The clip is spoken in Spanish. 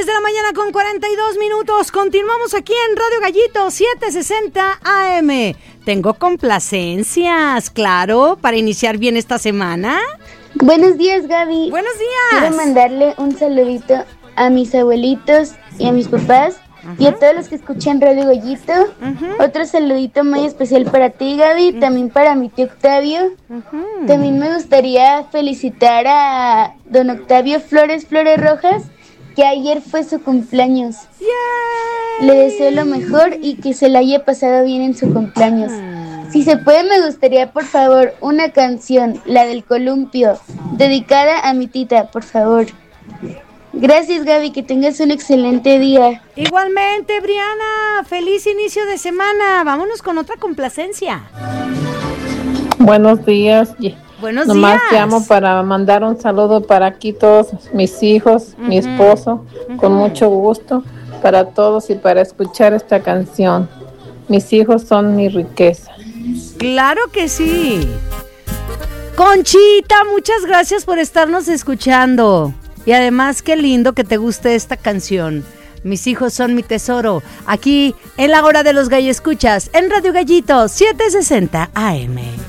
10 de la mañana con 42 minutos. Continuamos aquí en Radio Gallito 760 AM. Tengo complacencias, claro, para iniciar bien esta semana. Buenos días, Gaby. Buenos días. Quiero mandarle un saludito a mis abuelitos y a mis papás. Y a todos los que escuchan Radio Gallito. Otro saludito muy especial para ti, Gaby. También para mi tío Octavio. También me gustaría felicitar a don Octavio Flores Rojas, que ayer fue su cumpleaños. ¡Yay! Le deseo lo mejor y que se la haya pasado bien en su cumpleaños. Si se puede, me gustaría, por favor, una canción, la del columpio, dedicada a mi tita, por favor. Gracias, Gaby, que tengas un excelente día. Igualmente, Briana, feliz inicio de semana. Vámonos con otra complacencia. Buenos días. Buenos Nomás días. te llamo para mandar un saludo para aquí todos mis hijos, mi esposo, con mucho gusto, para todos y para escuchar esta canción. Mis hijos son mi riqueza. Claro que sí. Conchita, muchas gracias por estarnos escuchando. Y además, qué lindo que te guste esta canción. Mis hijos son mi tesoro. Aquí, en la hora de los gallo escuchas, en Radio Gallito 760 AM.